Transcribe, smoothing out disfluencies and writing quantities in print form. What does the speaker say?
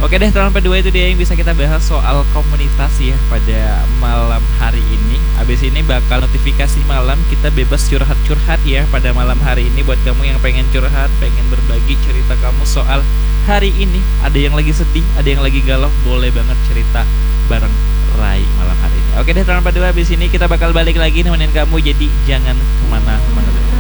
Oke deh, teman kedua itu dia yang bisa kita bahas soal komunitas ya pada malam hari ini. Abis ini bakal notifikasi malam, kita bebas curhat-curhat ya pada malam hari ini. Buat kamu yang pengen curhat, pengen berbagi cerita kamu soal hari ini, ada yang lagi sedih, ada yang lagi galau, boleh banget cerita bareng Rai malam hari ini. Oke deh teman kedua, abis ini kita bakal balik lagi nemenin kamu, jadi jangan kemana-mana.